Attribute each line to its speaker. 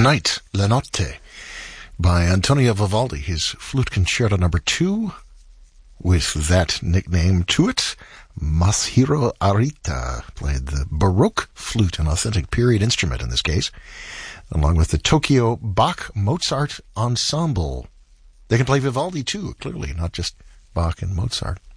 Speaker 1: Night, La Notte, by Antonio Vivaldi, his Flute Concerto No. 2, with that nickname to it. Masahiro Arita played the Baroque flute, an authentic period instrument in this case, along with the Tokyo Bach Mozart Ensemble. They can play Vivaldi too, clearly, not just Bach and Mozart.